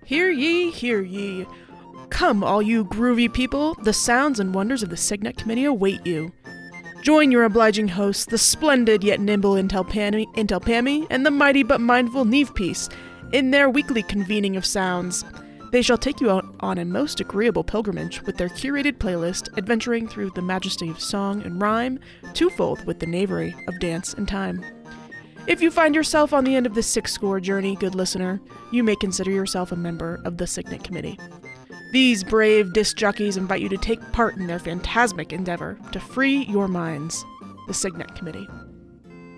Hear ye, hear ye. Come, all you groovy people, the sounds and wonders of the Signet Committee await you. Join your obliging hosts, the splendid yet nimble Intel Pammy, and the mighty but mindful Neve Piece, in their weekly convening of sounds. They shall take you out on a most agreeable pilgrimage with their curated playlist, adventuring through the majesty of song and rhyme, twofold with the knavery of dance and time. If you find yourself on the end of this six-score journey, good listener, you may consider yourself a member of the Signet Committee. These brave disc jockeys invite you to take part in their phantasmic endeavor to free your minds. The Signet Committee.